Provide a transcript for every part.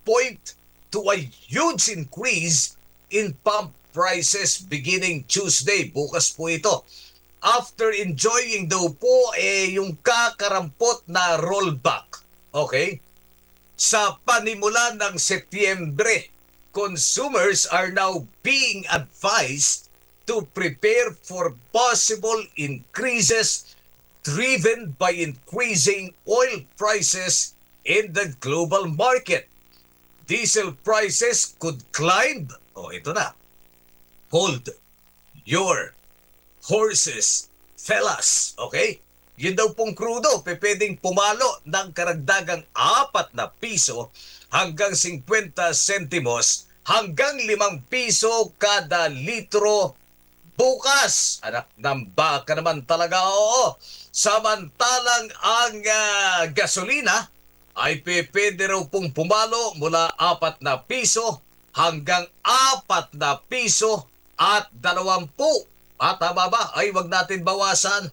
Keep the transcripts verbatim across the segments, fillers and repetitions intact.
point to a huge increase in pump prices beginning Tuesday. Bukas po ito. After enjoying daw po eh, yung kakarampot na rollback. Okay? Sa panimula ng Setyembre, consumers are now being advised to prepare for possible increases driven by increasing oil prices in the global market. Diesel prices could climb. Oh, ito na. Hold your horses, fellas. Okay? Yun daw pong krudo, pwedeng pumalo ng karagdagang apat na piso hanggang fifty sentimos hanggang limang piso kada litro bukas. Anak ng baka naman talaga, oo. Samantalang ang uh, gasolina ay pwede raw pong pumalo mula apat na piso hanggang apat na piso at dalawampu. At tama ba? Ay, wag natin bawasan.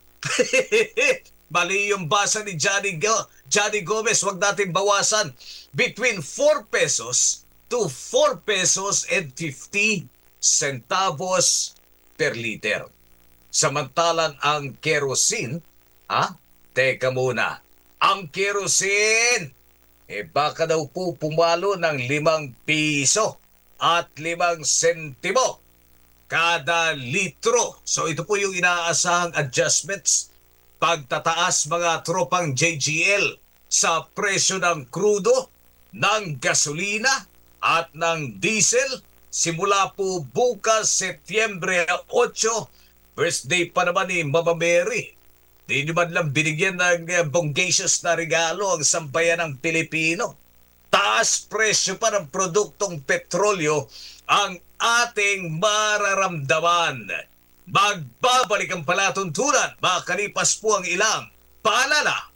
Mali yung basa ni Johnny, Go Johnny Gomez, wag natin bawasan. Between four pesos to four pesos and fifty centavos per liter. Samantalang ang kerosene, ha? Teka muna. Ang kerosene, eh baka daw po pumalo ng limang piso at limang sentimo kada litro. So ito po yung inaasahang adjustments. Pagtataas mga tropang J G L sa presyo ng krudo, ng gasolina at ng diesel simula po bukas Setyembre eight, birthday pa naman ni Mama Mary. Di naman lang binigyan ng uh, bonggacious na regalo ang sambayan ng Pilipino. Taas presyo pa ng produktong petrolyo ang ating mararamdaman. Magbabalik ang palatuntunan, makalipas po ang ilang paalala.